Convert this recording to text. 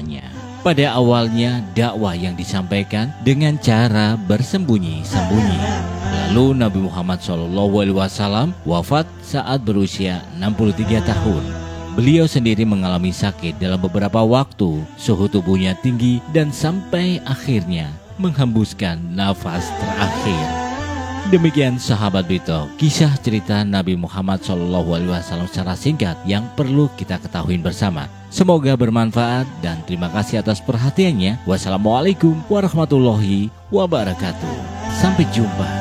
kehidupannya. Pada awalnya dakwah yang disampaikan dengan cara bersembunyi-sembunyi. Lalu Nabi Muhammad SAW wafat saat berusia 63 tahun. Beliau sendiri mengalami sakit dalam beberapa waktu, suhu tubuhnya tinggi dan sampai akhirnya menghembuskan nafas terakhir. Demikian sahabat Bito, kisah cerita Nabi Muhammad SAW secara singkat yang perlu kita ketahui bersama. Semoga bermanfaat dan terima kasih atas perhatiannya. Wassalamualaikum warahmatullahi wabarakatuh. Sampai jumpa.